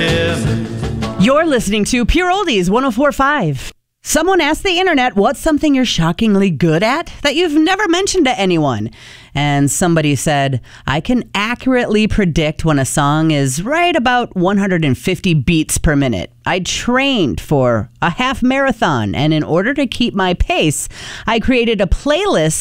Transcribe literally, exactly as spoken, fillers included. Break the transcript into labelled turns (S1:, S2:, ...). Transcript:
S1: him.
S2: You're listening to Pure Oldies one oh four point five. Someone asked the internet, what's something you're shockingly good at that you've never mentioned to anyone? And somebody said, I can accurately predict when a song is right about one hundred fifty beats per minute. I trained for a half marathon, and in order to keep my pace, I created a playlist